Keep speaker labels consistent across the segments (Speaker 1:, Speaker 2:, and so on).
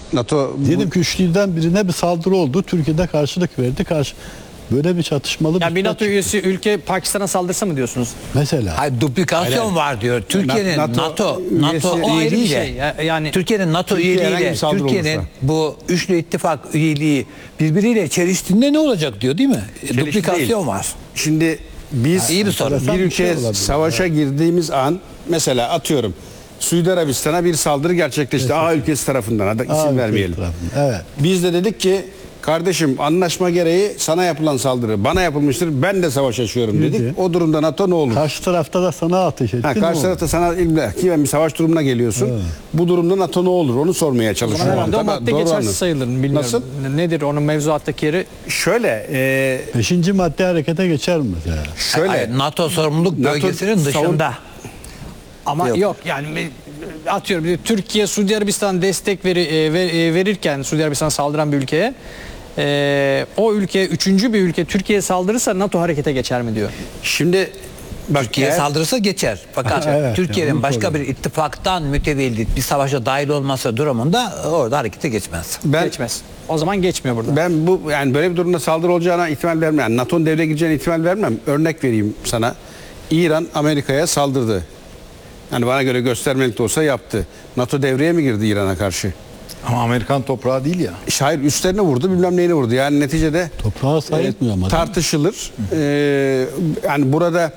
Speaker 1: NATO
Speaker 2: Diyelim ki üçlüden birine bir saldırı oldu. Türkiye'de karşılık verdi. Böyle bir çatışmalı
Speaker 3: Yani bir NATO
Speaker 2: çıktı.
Speaker 3: üyesi ülke Pakistan'a saldırsa mı diyorsunuz?
Speaker 2: Mesela.
Speaker 4: Hayır, duplikasyon var diyor. Türkiye'nin NATO
Speaker 1: üyesi-
Speaker 3: O ayrı bir
Speaker 4: üyeliğiyle
Speaker 3: şey. Yani
Speaker 4: Türkiye'nin NATO
Speaker 1: Türkiye herhangi
Speaker 4: üyeliğiyle
Speaker 1: bir saldırı
Speaker 4: Türkiye'nin
Speaker 1: olursa.
Speaker 4: bu üçlü ittifak üyeliği birbiriyle çeliştiğinde ne olacak diyor, değil mi?
Speaker 1: Çelişki
Speaker 4: Duplikasyon
Speaker 1: değil.
Speaker 4: var.
Speaker 1: Şimdi biz
Speaker 4: iyi bir soru.
Speaker 1: bir
Speaker 2: Enteresan bir
Speaker 1: ülkeye
Speaker 2: şey olabilir.
Speaker 1: savaşa girdiğimiz an, mesela atıyorum Suudi Arabistan'a bir saldırı gerçekleşti. A ülkesi tarafından, hadi isim vermeyelim.
Speaker 2: Evet.
Speaker 1: Biz de dedik ki kardeşim, anlaşma gereği sana yapılan saldırı bana yapılmıştır. Ben de savaş açıyorum dedik.
Speaker 2: Dedi.
Speaker 1: O durumda NATO ne olur?
Speaker 2: Karşı tarafta da sana ateş etti.
Speaker 1: Ha, karşı tarafta sana illaki bir savaş durumuna geliyorsun. Bu durumda NATO ne olur? Onu sormaya
Speaker 3: ama
Speaker 1: çalışıyorum.
Speaker 3: herhalde o
Speaker 1: Tabii,
Speaker 3: madde
Speaker 1: doğru
Speaker 3: geçersiz
Speaker 1: anladım.
Speaker 3: sayılır mı bilmiyorum.
Speaker 1: Nasıl?
Speaker 3: Nedir onun mevzuattaki yeri?
Speaker 1: Şöyle,
Speaker 2: 5. madde harekete geçer mi mesela?
Speaker 1: şöyle.
Speaker 4: Hayır, NATO sorumluluk
Speaker 1: NATO
Speaker 4: bölgesinin
Speaker 1: savun-
Speaker 4: dışında.
Speaker 3: Ama
Speaker 4: Yok.
Speaker 3: yok yani atıyorum Türkiye Suudi Arabistan destek verirken Suudi Arabistan saldıran bir ülkeye o ülke üçüncü bir ülke Türkiye'ye saldırırsa NATO harekete geçer mi diyor.
Speaker 1: Şimdi bak,
Speaker 4: Türkiye
Speaker 1: eğer-
Speaker 4: saldırırsa geçer. Fakat
Speaker 2: Evet,
Speaker 4: Türkiye'nin
Speaker 2: yani
Speaker 4: başka
Speaker 2: bunu
Speaker 4: bir ittifaktan mütevellit bir savaşa dahil olması durumunda orada harekete geçmez.
Speaker 3: Geçmez. O zaman geçmiyor burada.
Speaker 1: Ben bu, yani böyle bir durumda saldırı olacağına ihtimal vermem. Yani NATO'nun devreye gireceğine ihtimal vermem. Örnek vereyim sana. İran Amerika'ya saldırdı. Yani bana göre göstermelik de olsa yaptı. NATO devreye mi girdi İran'a karşı?
Speaker 5: Ama Amerikan toprağı değil ya.
Speaker 1: İşte hayır, üstlerine vurdu, bilmem neyine vurdu. Yani neticede
Speaker 2: Toprağa sayılmıyor ama.
Speaker 1: tartışılır. Yani burada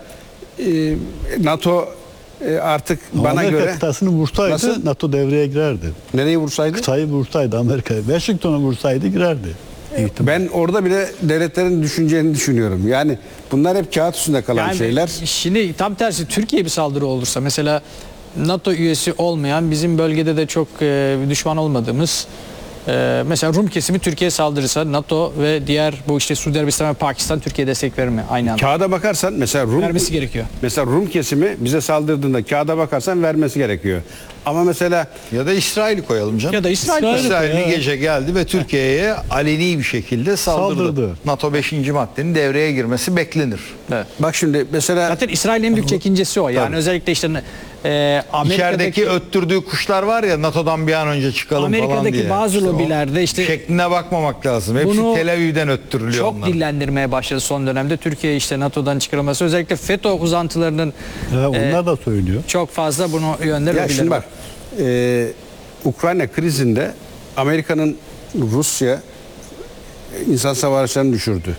Speaker 1: NATO artık
Speaker 2: Ama
Speaker 1: bana
Speaker 2: Amerika
Speaker 1: göre
Speaker 2: kıtasını vursaydı
Speaker 1: Nasıl?
Speaker 2: NATO devreye girerdi.
Speaker 1: nereye vursaydı?
Speaker 2: Kıtayı vursaydı Amerika'yı, Washington'u vursaydı girerdi.
Speaker 1: Ben orada bile devletlerin düşüneceğini düşünüyorum. Yani bunlar hep kağıt üstünde kalan
Speaker 3: Yani
Speaker 1: şeyler.
Speaker 3: şimdi tam tersi Türkiye bir saldırı olursa mesela NATO üyesi olmayan bizim bölgede de çok düşman olmadığımız mesela Rum kesimi Türkiye'ye saldırırsa NATO ve diğer bu işte Suudi Arabistan ve Pakistan Türkiye'ye destek verir mi aynı anda?
Speaker 1: Kağıda bakarsan mesela
Speaker 3: Vermesi gerekiyor.
Speaker 1: Mesela Rum kesimi bize saldırdığında kağıda bakarsan vermesi gerekiyor. Ama mesela
Speaker 5: Ya da İsrail'i koyalım canım.
Speaker 3: Ya da İsrail
Speaker 5: İsrail bir
Speaker 2: evet.
Speaker 5: gece geldi ve Türkiye'ye aleni bir şekilde saldırdı.
Speaker 2: Saldırdı.
Speaker 5: NATO 5. maddenin devreye girmesi beklenir.
Speaker 3: Evet.
Speaker 1: bak şimdi mesela
Speaker 3: Zaten İsrail'in en büyük çekincesi o. Yani
Speaker 1: Tabii.
Speaker 3: özellikle işte Amerika'daki
Speaker 5: İçerideki öttürdüğü kuşlar var ya, NATO'dan bir an önce çıkalım falan
Speaker 3: Amerika'daki
Speaker 5: diye.
Speaker 3: bazı
Speaker 5: İşte o
Speaker 3: lobilerde işte
Speaker 5: şekline bakmamak lazım. Hepsi
Speaker 3: Bunu
Speaker 5: Tel Aviv'den öttürülüyor
Speaker 3: çok
Speaker 5: onlar.
Speaker 3: dillendirmeye başladı son dönemde. Türkiye işte NATO'dan çıkarılması özellikle FETÖ uzantılarının
Speaker 2: Onlar da söylüyor.
Speaker 3: çok fazla bunu
Speaker 1: ya
Speaker 3: yönlendirebilir.
Speaker 1: şimdi bak Ukrayna krizinde Amerika'nın Rusya insan savaşlarını düşürdü.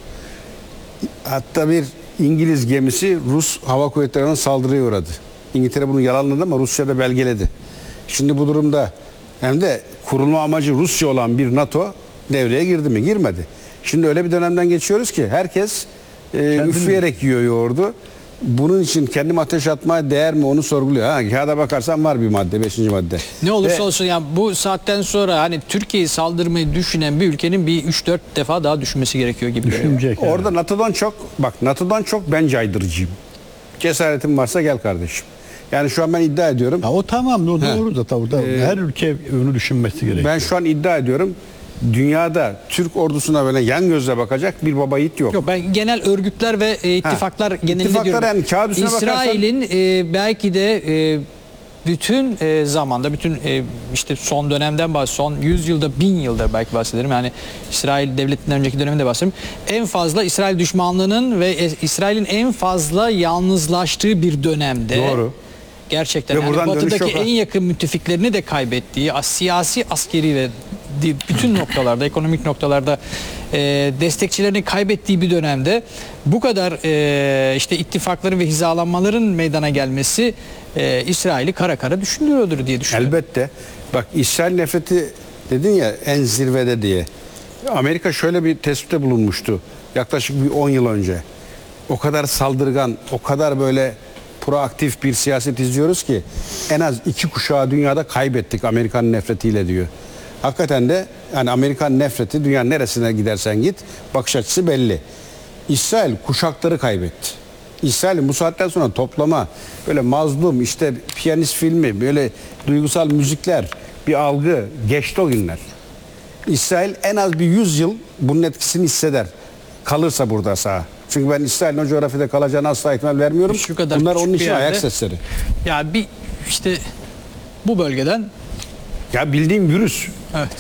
Speaker 1: Hatta bir İngiliz gemisi Rus hava kuvvetlerine saldırıya uğradı. İngiltere bunu yalanladı ama Rusya da belgeledi. Şimdi bu durumda hem de kurulma amacı Rusya olan bir NATO devreye girdi mi? Girmedi. Şimdi öyle bir dönemden geçiyoruz ki herkes üfleyerek yiyor yoğurdu. Bunun için kendim ateş atmaya değer mi onu sorguluyor. Ha, kağıda bakarsan var bir madde, 5. madde.
Speaker 3: Ne olursa
Speaker 1: Ve-
Speaker 3: olsun yani bu saatten sonra hani Türkiye'yi saldırmayı düşünen bir ülkenin bir 3-4 defa daha düşünmesi gerekiyor gibi geliyor.
Speaker 2: Düşünecek. yani.
Speaker 1: Orada NATO'dan çok ben caydırıcıyım. Cesaretin varsa gel kardeşim. Yani şu an ben iddia ediyorum.
Speaker 2: Ya o tamam, o doğru da tabii. Her ülke onu düşünmesi gerekiyor.
Speaker 1: Ben şu an iddia ediyorum. Dünyada Türk ordusuna böyle yan gözle bakacak bir baba yiğit yok.
Speaker 3: Yok ben genel örgütler ve ittifaklar genelinde
Speaker 1: İttifaklar
Speaker 3: diyorum.
Speaker 1: yani kağıt üstüne
Speaker 3: İsrail'in belki de bütün zamanda bütün işte son dönemden son 100 yılda 1000 yılda belki bahsederim. Yani İsrail devletinden önceki dönemde bahsederim. En fazla İsrail düşmanlığının ve İsrail'in en fazla yalnızlaştığı bir dönemde.
Speaker 1: Doğru.
Speaker 3: Gerçekten
Speaker 1: Ve
Speaker 3: yani
Speaker 1: buradan dönüş
Speaker 3: batıdaki
Speaker 1: yok.
Speaker 3: en yakın müttefiklerini de kaybettiği, siyasi, askeri ve bütün noktalarda, ekonomik noktalarda destekçilerini kaybettiği bir dönemde bu kadar işte ittifakların ve hizalanmaların meydana gelmesi İsrail'i kara kara düşündürüyordur diye düşünüyorum.
Speaker 1: Elbette. Bak İsrail nefreti dedin ya en zirvede diye. Amerika şöyle bir tespitte bulunmuştu. Yaklaşık bir 10 yıl önce. O kadar saldırgan, o kadar böyle proaktif bir siyaset izliyoruz ki en az 2 kuşağı dünyada kaybettik Amerikan nefretiyle diyor. Hakikaten de yani Amerikan nefreti dünyanın neresine gidersen git bakış açısı belli. İsrail kuşakları kaybetti. İsrail'in bu saatten sonra toplama böyle mazlum işte piyanist filmi böyle duygusal müzikler bir algı geçti o günler. İsrail en az bir 100 yıl bunun etkisini hisseder. Kalırsa burada sağ. Çünkü ben İsrail'in o coğrafyada kalacağını asla ihtimal vermiyorum.
Speaker 3: Şu kadar
Speaker 1: Bunlar
Speaker 3: küçük
Speaker 1: onun
Speaker 3: bir
Speaker 1: için
Speaker 3: yerde-
Speaker 1: ayak sesleri.
Speaker 3: Ya bir işte bu bölgeden
Speaker 1: Ya bildiğim virüs.
Speaker 3: evet.